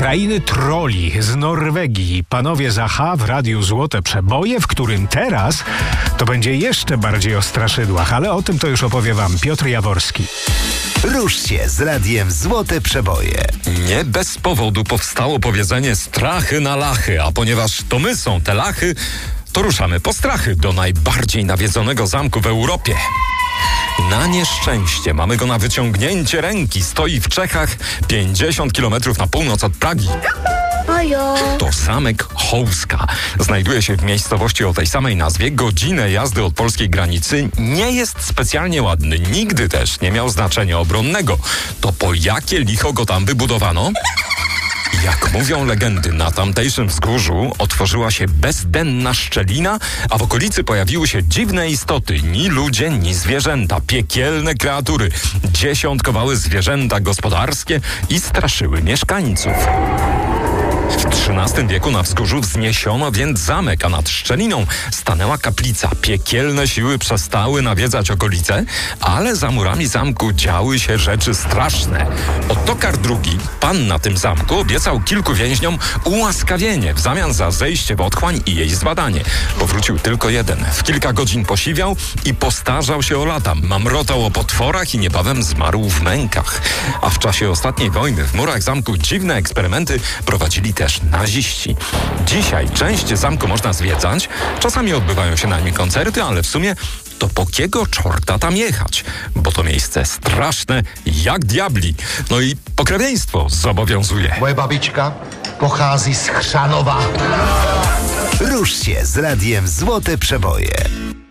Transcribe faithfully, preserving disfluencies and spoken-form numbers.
krainy troli z Norwegii. Panowie z Aha w Radiu Złote Przeboje, w którym teraz to będzie jeszcze bardziej o straszydłach, ale o tym to już opowie wam Piotr Jaworski. Rusz się z Radiem Złote Przeboje. Nie bez powodu powstało powiedzenie strachy na lachy, a ponieważ to my są te lachy, to ruszamy po strachy do najbardziej nawiedzonego zamku w Europie. Na nieszczęście mamy go na wyciągnięcie ręki. Stoi w Czechach, pięćdziesiąt kilometrów na północ od Pragi. To zamek Chołska. Znajduje się w miejscowości o tej samej nazwie. Godzinę jazdy od polskiej granicy. Nie jest specjalnie ładny. Nigdy też nie miał znaczenia obronnego. To po jakie licho go tam wybudowano? Jak mówią legendy, na tamtejszym wzgórzu otworzyła się bezdenna szczelina, a w okolicy pojawiły się dziwne istoty. Ni ludzie, ni zwierzęta. Piekielne kreatury. Dziesiątkowały zwierzęta gospodarskie i straszyły mieszkańców. W trzynastym wieku na wzgórzu wzniesiono więc zamek, a nad szczeliną stanęła kaplica. Piekielne siły przestały nawiedzać okolice, ale za murami zamku działy się rzeczy straszne. Ottokar drugi, pan na tym zamku, obiecał kilku więźniom ułaskawienie w zamian za zejście w otchłań i jej zbadanie. Powrócił tylko jeden. W kilka godzin posiwiał i postarzał się o lata. Mamrotał o potworach i niebawem zmarł w mękach. A w czasie ostatniej wojny w murach zamku dziwne eksperymenty prowadzili też naziści. Dzisiaj część zamku można zwiedzać, czasami odbywają się na nim koncerty, ale w sumie to po kiego czorta tam jechać? Bo to miejsce straszne jak diabli. No i pokrewieństwo zobowiązuje. Moje babička pochází z Chrzanowa. Rusz się z Radiem Złote Przeboje.